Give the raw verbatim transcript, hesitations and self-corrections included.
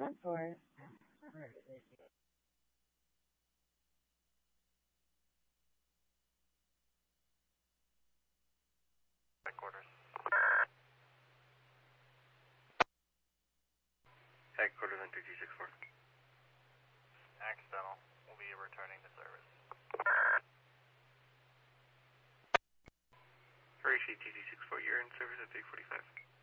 front for? Headquarters. Headquarters on two two six four. Accidental. We'll be returning to service. Hurry, two two six four, you're in service at three forty-five.